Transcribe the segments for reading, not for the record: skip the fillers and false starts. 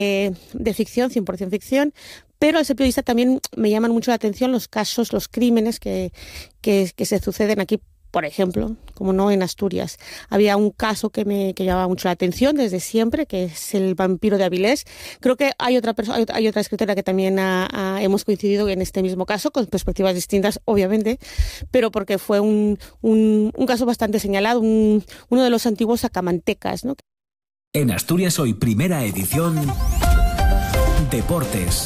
de ficción, 100% ficción, pero al ser periodista también me llaman mucho la atención los casos, los crímenes que se suceden aquí. Por ejemplo, como no en Asturias. Había un caso que llamaba mucho la atención desde siempre, que es el vampiro de Avilés. Creo que hay otra escritora que también hemos coincidido en este mismo caso, con perspectivas distintas, obviamente, pero porque fue un caso bastante señalado, uno de los antiguos sacamantecas, ¿no? En Asturias Hoy, primera edición, Deportes.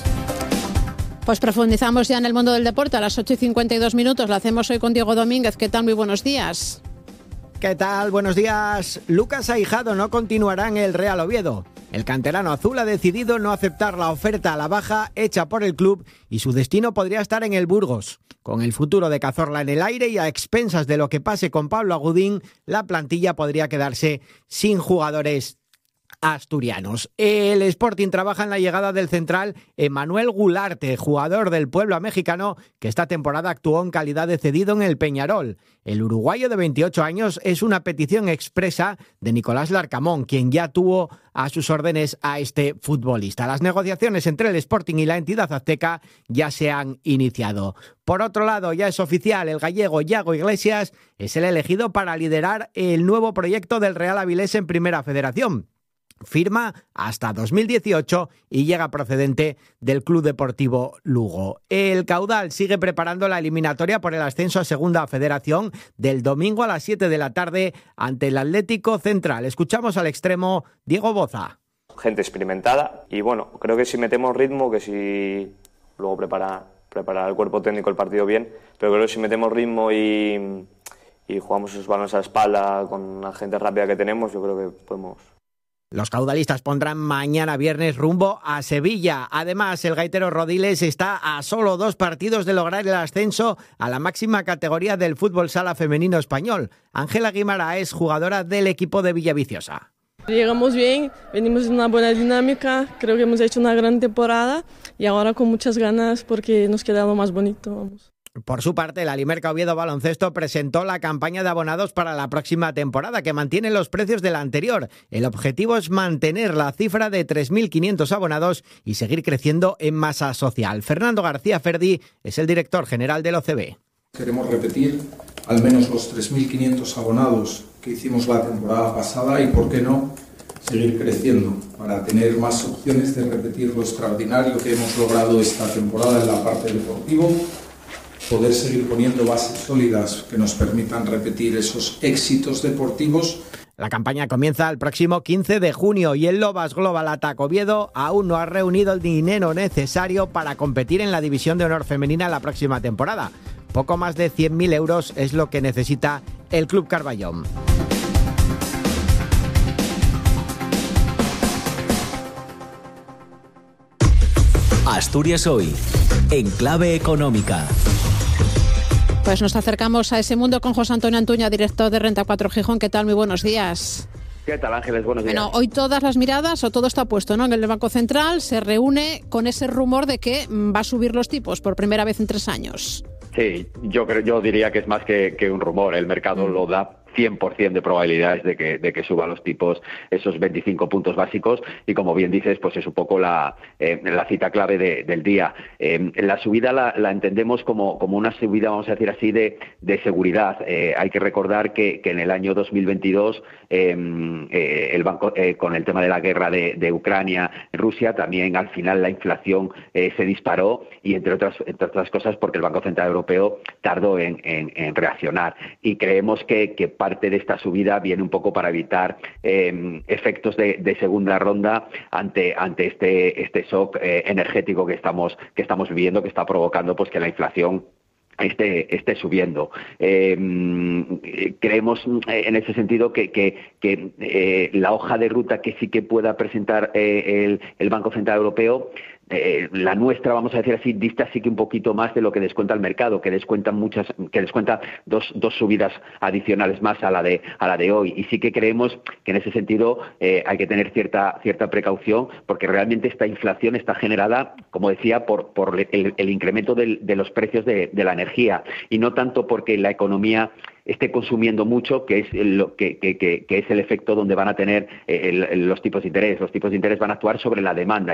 Pues profundizamos ya en el mundo del deporte a las 8:52. Lo hacemos hoy con Diego Domínguez. ¿Qué tal? Muy buenos días. ¿Qué tal? Buenos días. Lucas Aijado no continuará en el Real Oviedo. El canterano azul ha decidido no aceptar la oferta a la baja hecha por el club y su destino podría estar en el Burgos. Con el futuro de Cazorla en el aire y a expensas de lo que pase con Pablo Agudín, la plantilla podría quedarse sin jugadores asturianos. El Sporting trabaja en la llegada del central Emanuel Gularte, jugador del Puebla mexicano que esta temporada actuó en calidad de cedido en el Peñarol. El uruguayo de 28 años es una petición expresa de Nicolás Larcamón, quien ya tuvo a sus órdenes a este futbolista. Las negociaciones entre el Sporting y la entidad azteca ya se han iniciado. Por otro lado, ya es oficial, el gallego Yago Iglesias es el elegido para liderar el nuevo proyecto del Real Avilés en Primera Federación. Firma hasta 2018 y llega procedente del Club Deportivo Lugo. El Caudal sigue preparando la eliminatoria por el ascenso a Segunda Federación del domingo a las 7 de la tarde ante el Atlético Central. Escuchamos al extremo Diego Boza. Gente experimentada y bueno, creo que si metemos ritmo, que si luego prepara el cuerpo técnico el partido bien, pero creo que si metemos ritmo y jugamos esos balones a la espalda con la gente rápida que tenemos, yo creo que podemos. Los caudalistas pondrán mañana viernes rumbo a Sevilla. Además, el gaitero Rodiles está a solo 2 partidos de lograr el ascenso a la máxima categoría del fútbol sala femenino español. Ángela Guimara es jugadora del equipo de Villaviciosa. Llegamos bien, venimos en una buena dinámica, creo que hemos hecho una gran temporada y ahora con muchas ganas porque nos queda lo más bonito. Vamos. Por su parte, la Limerca Oviedo Baloncesto presentó la campaña de abonados para la próxima temporada, que mantiene los precios de la anterior. El objetivo es mantener la cifra de 3.500 abonados y seguir creciendo en masa social. Fernando García Ferdi es el director general del OCB. Queremos repetir al menos los 3.500 abonados que hicimos la temporada pasada y, ¿por qué no?, seguir creciendo para tener más opciones de repetir lo extraordinario que hemos logrado esta temporada en la parte deportiva. Poder seguir poniendo bases sólidas que nos permitan repetir esos éxitos deportivos. La campaña comienza el próximo 15 de junio y el Lobas Global Attack Oviedo aún no ha reunido el dinero necesario para competir en la División de Honor Femenina la próxima temporada. Poco más de 100.000 euros es lo que necesita el Club Carballón. Asturias Hoy, en clave económica. Pues nos acercamos a ese mundo con José Antonio Antuña, director de Renta 4 Gijón. ¿Qué tal? Muy buenos días. ¿Qué tal, Ángeles? Buenos días. Bueno, hoy todas las miradas, o todo está puesto, ¿no?, en el Banco Central. Se reúne con ese rumor de que va a subir los tipos por primera vez en 3 años. Sí, yo diría que es más que un rumor. El mercado lo da 100% de probabilidades de que suban los tipos esos 25 puntos básicos y, como bien dices, pues es un poco la cita clave del día. La subida la entendemos como una subida, vamos a decir así, de seguridad. Hay que recordar que en el año 2022 el banco, con el tema de la guerra de Ucrania, Rusia, también al final la inflación se disparó y entre otras cosas porque el Banco Central Europeo tardó en reaccionar, y creemos que parte de esta subida viene un poco para evitar efectos de segunda ronda ante este shock energético que estamos viviendo, que está provocando pues que la inflación esté subiendo. Creemos en ese sentido que la hoja de ruta que sí que pueda presentar el Banco Central Europeo, la nuestra, vamos a decir así, dista sí que un poquito más de lo que descuenta el mercado, que descuenta dos subidas adicionales más a la de hoy, y sí que creemos que en ese sentido hay que tener cierta precaución, porque realmente esta inflación está generada, como decía, por el incremento de los precios de la energía, y no tanto porque la economía esté consumiendo mucho, que es que es el efecto donde van a tener los tipos de interés. Los tipos de interés van a actuar sobre la demanda